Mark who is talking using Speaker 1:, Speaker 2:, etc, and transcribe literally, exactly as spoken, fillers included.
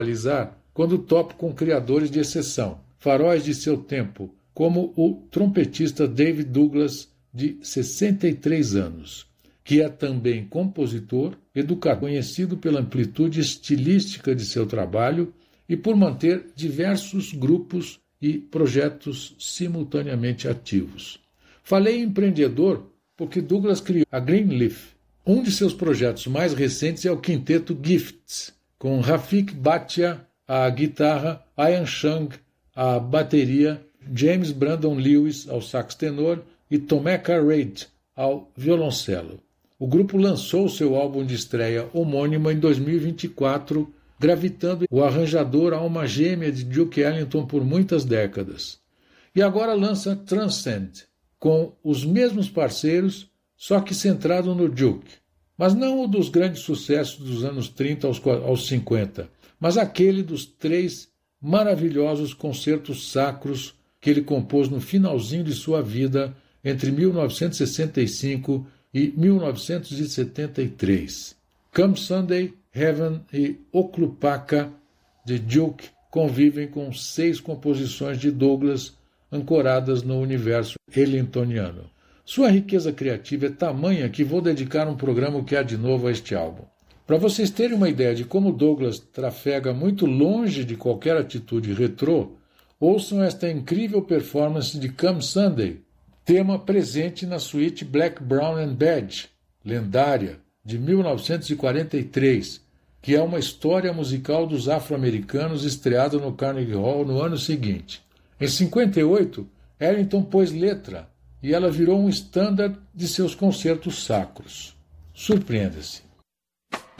Speaker 1: realizar quando topo com criadores de exceção, faróis de seu tempo, como o trompetista David Douglas, de sessenta e três anos, que é também compositor, educador, conhecido pela amplitude estilística de seu trabalho e por manter diversos grupos e projetos simultaneamente ativos. Falei em empreendedor porque Douglas criou a Greenleaf. Um de seus projetos mais recentes é o quinteto Gifts, com Rafik Bhatia à guitarra, Ian Chung à bateria, James Brandon Lewis ao sax tenor e Tomeka Reid ao violoncelo. O grupo lançou seu álbum de estreia homônimo em dois mil e vinte e quatro, gravitando o arranjador alma gêmea de Duke Ellington por muitas décadas. E agora lança Transcend, com os mesmos parceiros, só que centrado no Duke. Mas não o dos grandes sucessos dos anos trinta aos cinquenta, mas aquele dos três maravilhosos concertos sacros que ele compôs no finalzinho de sua vida, entre mil novecentos e sessenta e cinco e mil novecentos e setenta e três. Come Sunday, Heaven e Oklupaka, de Duke, convivem com seis composições de Douglas ancoradas no universo ellingtoniano. Sua riqueza criativa é tamanha que vou dedicar um programa que há de novo a este álbum. Para vocês terem uma ideia de como Douglas trafega muito longe de qualquer atitude retrô, ouçam esta incrível performance de Come Sunday, tema presente na suíte Black, Brown and Badge, lendária, de mil novecentos e quarenta e três, que é uma história musical dos afro-americanos estreada no Carnegie Hall no ano seguinte. Em cinquenta e oito, Ellington pôs letra e ela virou um standard de seus concertos sacros. Surpreenda-se.